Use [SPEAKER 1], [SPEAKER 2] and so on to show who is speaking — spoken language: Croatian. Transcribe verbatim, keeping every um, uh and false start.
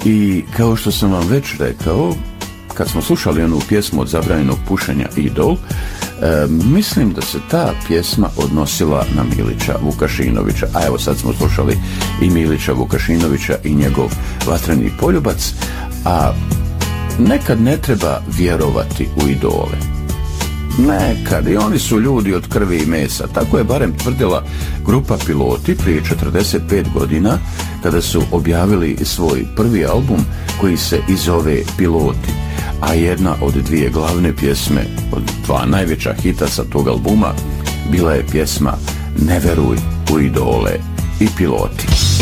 [SPEAKER 1] I kao što sam vam već rekao, kad smo slušali onu pjesmu od zabranjenog pušenja Idol, e, mislim da se ta pjesma odnosila na Milića Vukašinovića, a evo sad smo slušali i Milića Vukašinovića i njegov Vatreni poljubac, a nekad ne treba vjerovati u idole. Nekad, i oni su ljudi od krvi i mesa, tako je barem tvrdila grupa Piloti prije četrdeset pet godina, kada su objavili svoj prvi album koji se i zove Piloti, a jedna od dvije glavne pjesme, od dva najveća hita sa tog albuma, bila je pjesma Ne veruj u idole i Piloti.